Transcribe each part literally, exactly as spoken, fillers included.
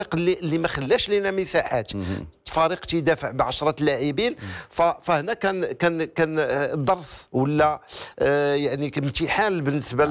اللي اللي ما خلاش لنا مساحات. فريق تيدافع بعشرة لاعبين، فهنا كان كان كان الدرس ولا آه يعني امتحان بالنسبه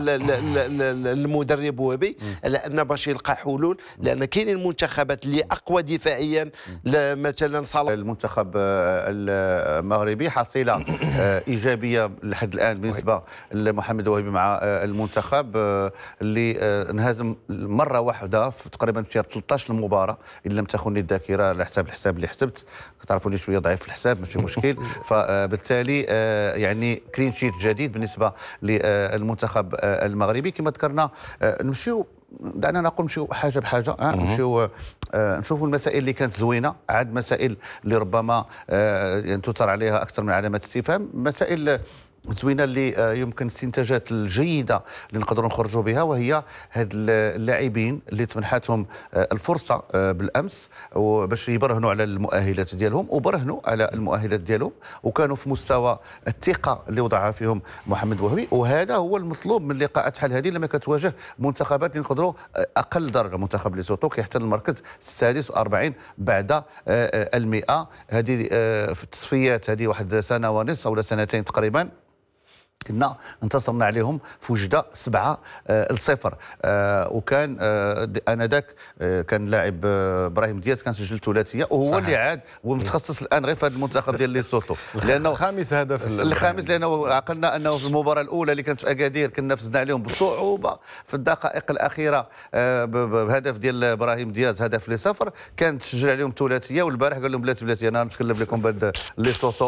للمدرب وهبي على ان باش يلقى حلول، لان كاينين منتخبات اللي اقوى دفاعيا، مثلا صلاح. المنتخب المغربي حصيله ايجابيه لحد الان بالنسبه لمحمد وهبي مع المنتخب اللي انهزم مره واحده في تقريبا في ثلاثة عشر مباراه ان لم تخني الذاكره على حساب الحساب اللي حسبت. كتعرفوا لي شويه ضعيف في الحساب ماشي مشكل. فبالتالي يعني كلين شيت جديد بالنسبه للمنتخب المغربي. كما ذكرنا نمشيو، دعنا نقول نمشيو حاجه بحاجه. أه؟ نمشيو أه نشوفوا المسائل اللي كانت زوينه، عاد مسائل اللي ربما أه يعني تثار عليها اكثر من علامات استفهام، مسائل زوينه اللي يمكن الاستنتاجات الجيده اللي نقدروا نخرجوا بها، وهي هاد اللاعبين اللي تمنحتهم الفرصه بالامس باش يبرهنوا على المؤهلات ديالهم، وبرهنوا على المؤهلات ديالهم وكانوا في مستوى الثقه اللي وضعها فيهم محمد وهبي. وهذا هو المطلوب من لقاءات بحال هذه لما كتواجه منتخبات اللي نقدروا اقل درجه. منتخب ليسوتو كيحتل المركز السادس والأربعين بعد المئة. هذه في التصفيات هذه واحد سنه ونصف او سنتين تقريبا كنا انتصرنا عليهم في وجده سبعة لصفر. آه وكان آه انذاك آه كان لاعب آه ابراهيم دياز كان سجل ثلاثيه، وهو صحيح. اللي عاد ومتخصص الان غير في هذا المنتخب ديال ليسوتو، لانه خامس هدف الخامس، لانه عقلنا انه في المباراه الاولى اللي كانت في اكادير كنا فزنا عليهم بصعوبه في الدقائق الاخيره آه بهدف ديال ابراهيم دياز، هدف لصفر. كان تسجل عليهم ثلاثيه، والبارح قال لهم بلاتي بلاتي انا نتكلم لكم بهذا ليسوتو.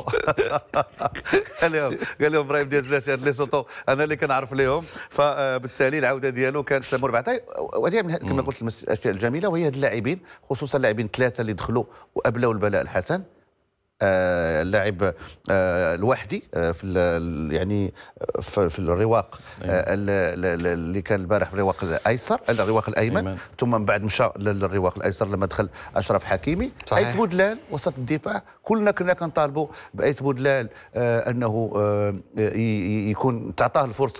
قال لهم قال لهم ابراهيم دياز ليسوتو انا اللي كنعرف لهم. فبالتالي العوده ديالو كانت مربعه. وهذه كما قلت الاشياء الجميله، وهي هاد اللاعبين خصوصا اللاعبين ثلاثه اللي دخلوا وابلوا البلاء الحسن. آه اللاعب آه الوحدي آه في يعني في, في الرواق آه اللي كان البارح في الرواق الايسر الرواق الايمن أيمن. ثم من بعد مشى للرواق الايسر لما دخل اشرف حكيمي. ايت بودلال وسط الدفاع كلنا كنا كنطالبوا بايت بودلال آه انه آه يكون تعطاه الفرصه